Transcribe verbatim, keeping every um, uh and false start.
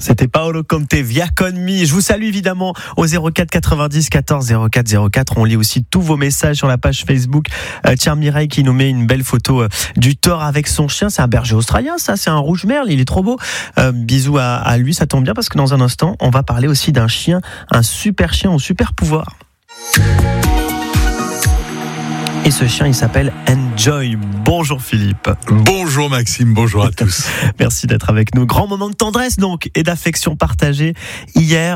C'était Paolo Conte, Via Con Me. Je vous salue évidemment au zéro quatre quatre-vingt-dix quatorze zéro quatre zéro quatre. On lit aussi tous vos messages sur la page Facebook. Euh, tiens, Mireille qui nous met une belle photo euh, du Thor avec son chien. C'est un berger australien, ça. C'est un rouge merle. Il est trop beau. Euh, bisous à, à lui. Ça tombe bien parce que dans un instant, on va parler aussi d'un chien, un super chien au super pouvoir. Et ce chien, il s'appelle Enjoy. Bonjour Philippe. Bonjour Maxime, bonjour à tous. Merci d'être avec nous. Grand moment de tendresse donc et d'affection partagée hier.